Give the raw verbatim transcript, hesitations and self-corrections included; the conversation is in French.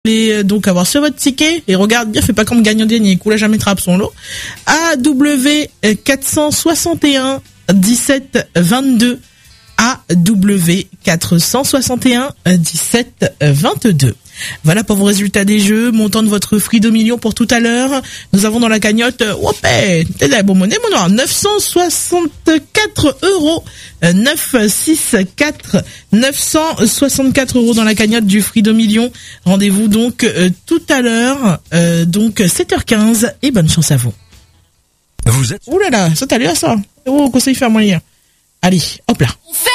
Et donc avoir sur votre ticket et regarde bien, fais pas comme gagnant dernier, coule jamais trappe son lot. A W quatre cent soixante et un dix-sept vingt-deux A W quatre cent soixante et un dix-sept vingt-deux. Voilà pour vos résultats des jeux, montant de votre Frido Million pour tout à l'heure. Nous avons dans la cagnotte, wopé, t'es là, bon monnaie, mon neuf cent soixante-quatre euros, neuf cent soixante-quatre, neuf cent soixante-quatre euros dans la cagnotte du Frido Million. Rendez-vous donc euh, tout à l'heure, euh, donc sept heures quinze, et bonne chance à vous. Vous êtes... Ouh là là, ça t'a l'air ça. Oh, conseil faire moyen. Allez, hop là.